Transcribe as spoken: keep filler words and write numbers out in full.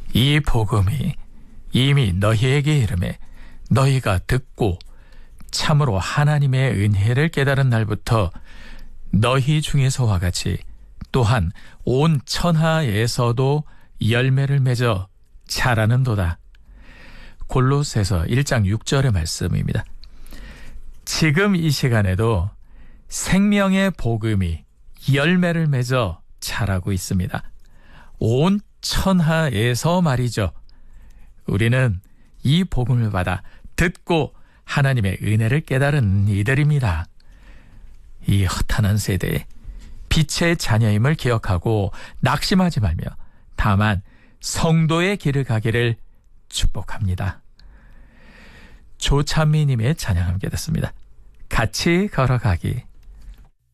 이 복음이 이미 너희에게 이르매 너희가 듣고 참으로 하나님의 은혜를 깨달은 날부터 너희 중에서와 같이 또한 온 천하에서도 열매를 맺어 자라는도다. 골로새서 일 장 육 절의 말씀입니다. 지금 이 시간에도 생명의 복음이 열매를 맺어 자라고 있습니다. 온 천하에서 말이죠. 우리는 이 복음을 받아 듣고 하나님의 은혜를 깨달은 이들입니다. 이 허탄한 세대에 빛의 자녀임을 기억하고 낙심하지 말며 다만 성도의 길을 가기를 축복합니다. 조찬미님의 찬양 함께 듣습니다. 같이 걸어가기.